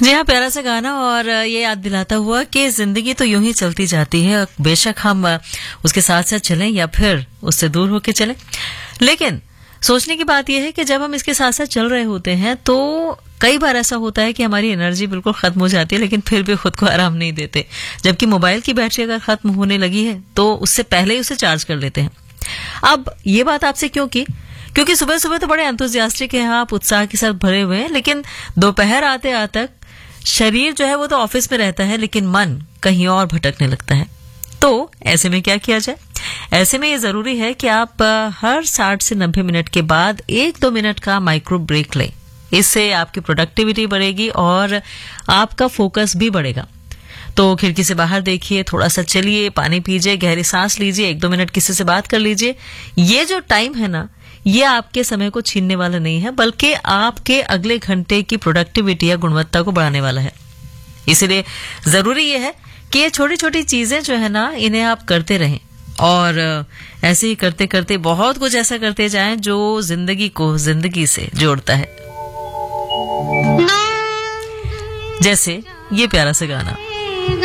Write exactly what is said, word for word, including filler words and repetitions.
जी हाँ, प्यारा सा गाना और ये याद दिलाता हुआ कि जिंदगी तो यूं ही चलती जाती है, बेशक हम उसके साथ साथ चलें या फिर उससे दूर होके चलें। लेकिन सोचने की बात यह है कि जब हम इसके साथ साथ चल रहे होते हैं तो कई बार ऐसा होता है कि हमारी एनर्जी बिल्कुल खत्म हो जाती है, लेकिन फिर भी खुद को आराम नहीं देते। जबकि मोबाइल की बैटरी अगर खत्म होने लगी है तो उससे पहले ही उसे चार्ज कर लेते हैं। अब ये बात आपसे क्यों की? क्योंकि सुबह सुबह तो बड़े एंथुसियास्टिक हैं आप, उत्साह के साथ भरे हुए हैं, लेकिन दोपहर आते आते शरीर जो है वो तो ऑफिस में रहता है, लेकिन मन कहीं और भटकने लगता है। तो ऐसे में क्या किया जाए? ऐसे में ये जरूरी है कि आप हर साठ से नब्बे मिनट के बाद एक दो मिनट का माइक्रो ब्रेक लें। इससे आपकी प्रोडक्टिविटी बढ़ेगी और आपका फोकस भी बढ़ेगा। तो खिड़की से बाहर देखिए, थोड़ा सा चलिए, पानी पीजिए, गहरी सांस लीजिए, एक दो मिनट किसी से बात कर लीजिए। ये जो टाइम है ना, ये आपके समय को छीनने वाला नहीं है, बल्कि आपके अगले घंटे की प्रोडक्टिविटी या गुणवत्ता को बढ़ाने वाला है। इसलिए जरूरी ये है कि ये छोटी छोटी चीजें जो है ना, इन्हें आप करते रहें और ऐसे ही करते करते बहुत कुछ ऐसा करते जाएं जो जिंदगी को जिंदगी से जोड़ता है। जैसे ये प्यारा सा गाना।